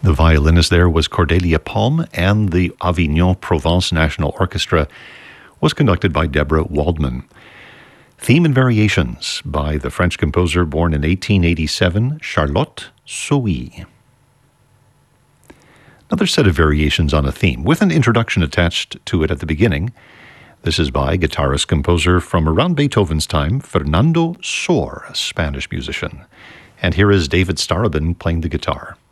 The violinist there was Cordelia Palm, and the Avignon Provence National Orchestra was conducted by Deborah Waldman. Theme and Variations by the French composer born in 1887, Charlotte Sohi. Another set of variations on a theme, with an introduction attached to it at the beginning. This is by guitarist-composer from around Beethoven's time, Fernando Sor, a Spanish musician. And here is David Starobin playing the guitar.